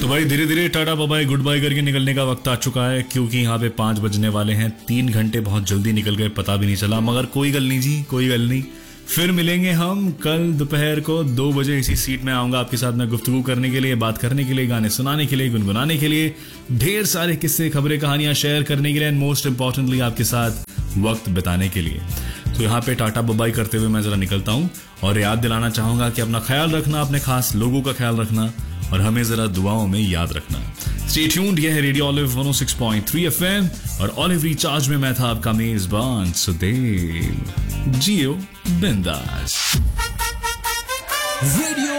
तो भाई धीरे धीरे टाटा बाय गुड बाय करके निकलने का वक्त आ चुका है, क्योंकि यहाँ पे 5 बजने वाले हैं। 3 घंटे बहुत जल्दी निकल गए, पता भी नहीं चला। मगर कोई गल नहीं जी, कोई गल नहीं। फिर मिलेंगे हम कल दोपहर को 2 बजे। इसी सीट में आऊंगा आपके साथ मैं गुफ्तगू करने के लिए, बात करने के लिए, गाने सुनाने के लिए, गुनगुनाने के लिए, ढेर सारे किस्से खबरें कहानियां शेयर करने के लिए, एंड मोस्ट इंपॉर्टेंटली आपके साथ वक्त बिताने के लिए। तो यहाँ पे टाटा बाय करते हुए मैं जरा निकलता हूँ और याद दिलाना चाहूंगा कि अपना ख्याल रखना, अपने खास लोगों का ख्याल रखना और हमें जरा दुआओं में याद रखना। स्टे ट्यून्ड, यह है रेडियो ऑलिव 106.3 FM और ऑलिव रिचार्ज में मैं था आपका मेजबान सुदेव। जियो बिंदास। रेडियो